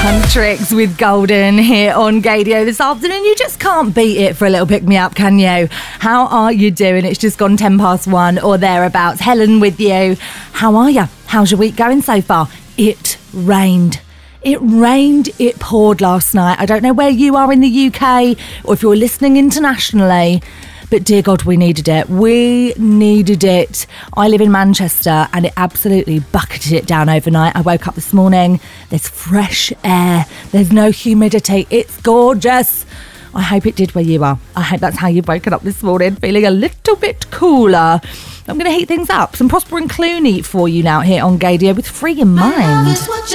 Tricks with Golden here on Gadio this afternoon. You just can't beat it for a little pick-me-up, can you? How are you doing? It's just gone 1:10 or thereabouts. Helen with you. How are you? How's your week going so far? It rained. It poured last night. I don't know where you are in the UK or if you're listening internationally, but dear God, we needed it. We needed it. I live in Manchester and it absolutely bucketed it down overnight. I woke up this morning. There's fresh air. There's no humidity. It's gorgeous. I hope it did where you are. I hope that's how you've woken up this morning, feeling a little bit cooler. I'm going to heat things up. Some Prosper and Clooney for you now here on Gadio with Free Your Mind.